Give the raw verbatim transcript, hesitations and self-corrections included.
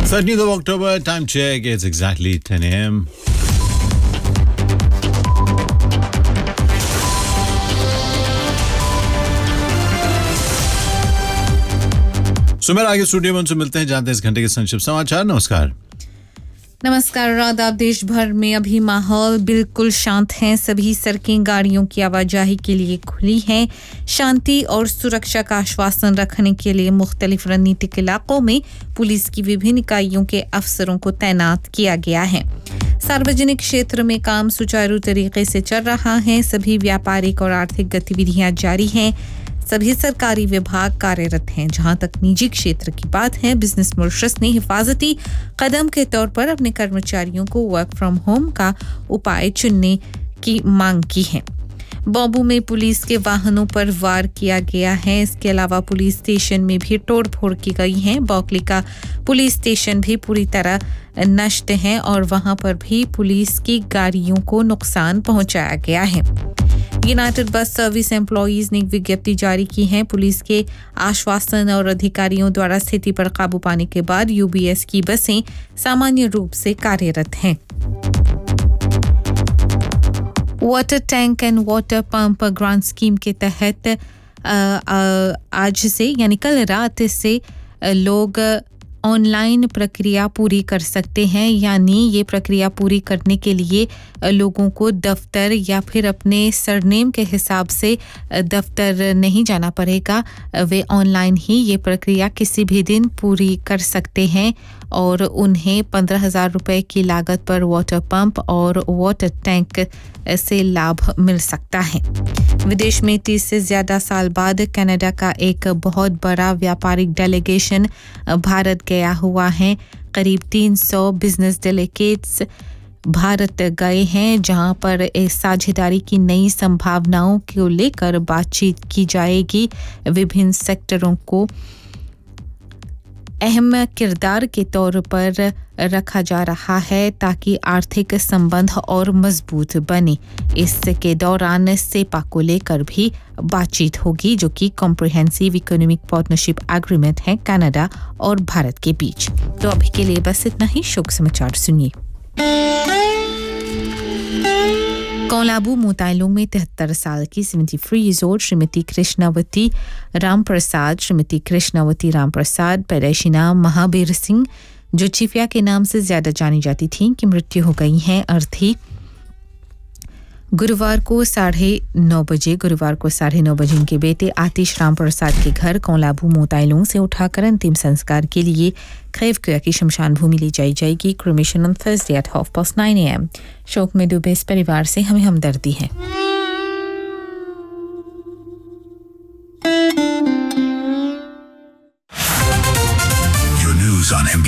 thirteenth of October, time check, it's exactly ten a.m. Sumer आगे studio में उनसे मिलते हैं, जानते हैं इस घंटे के संक्षिप्त समाचार। नमस्कार नमस्कार आदाब। देश भर में अभी माहौल बिल्कुल शांत है। सभी सड़कें गाड़ियों की आवाजाही के लिए खुली हैं। शांति और सुरक्षा का आश्वासन रखने के लिए मुख्तलिफ रणनीतिक इलाकों में पुलिस की विभिन्न इकाइयों के अफसरों को तैनात किया गया है। सार्वजनिक क्षेत्र में काम सुचारू तरीके से चल रहा है। सभी व्यापारिक और आर्थिक गतिविधियां जारी हैं। सभी सरकारी विभाग कार्यरत हैं। जहां तक निजी क्षेत्र की बात है, बिजनेस मॉरिशस ने हिफाजती कदम के तौर पर अपने कर्मचारियों को वर्क फ्रॉम होम का उपाय चुनने की मांग की है। बॉम्बू में पुलिस के वाहनों पर वार किया गया है। इसके अलावा पुलिस स्टेशन में भी तोड़फोड़ की गई है। बॉकली का पुलिस स्टेशन भी पूरी तरह नष्ट है और वहां पर भी पुलिस की गाड़ियों को नुकसान पहुंचाया गया है। यूनाइटेड बस सर्विस एम्प्लॉइज ने एक विज्ञप्ति जारी की है। पुलिस के आश्वासन और अधिकारियों द्वारा स्थिति पर काबू पाने के बाद यूबीएस की बसें सामान्य रूप से कार्यरत हैं। Water tank and water pump grant scheme के तहत आ, आ, आज से यानी कल रात से लोग ऑनलाइन प्रक्रिया पूरी कर सकते हैं। यानी ये प्रक्रिया पूरी करने के लिए लोगों को दफ्तर या फिर अपने सरनेम के हिसाब से दफ्तर नहीं जाना पड़ेगा। वे ऑनलाइन ही ये प्रक्रिया किसी भी दिन पूरी कर सकते हैं और उन्हें पंद्रह हज़ार रुपये की लागत पर वाटर पंप और वाटर टैंक से लाभ मिल सकता है। विदेश में तीस से ज़्यादा साल बाद कनाडा का एक बहुत बड़ा व्यापारिक डेलीगेशन भारत गया हुआ है। करीब तीन सौ बिजनेस डेलीगेट्स भारत गए हैं, जहां पर इस साझेदारी की नई संभावनाओं को लेकर बातचीत की जाएगी। विभिन्न सेक्टरों को अहम किरदार के तौर पर रखा जा रहा है ताकि आर्थिक संबंध और मजबूत बने। इसके दौरान सेपा को लेकर भी बातचीत होगी, जो कि कॉम्प्रिहेंसिव इकोनॉमिक पार्टनरशिप एग्रीमेंट है कनाडा और भारत के बीच। तो अभी के लिए बस इतना ही। शोक समाचार सुनिए। कोलाबू मोताइलों में तिहत्तर साल की seventy three years old Shrimati Krishnavati Ramprasad Shrimati Krishnavati Ramprasad पैदाइशी नाम महाबीर सिंह, जो चिफिया के नाम से ज्यादा जानी जाती थीं, की मृत्यु हो गई है। अर्थी गुरुवार को साढ़े नौ बजे गुरुवार को साढ़े नौ बजे इनके बेटे आतिश राम प्रसाद के घर कोलाबू मोताइलों से उठाकर अंतिम संस्कार के लिए खैवकिया की शमशान भूमि ले जाई जाएगी। Cremation on Thursday at half past nine A M. शोक में डूबे इस परिवार से हमें हमदर्दी है। Your news on M B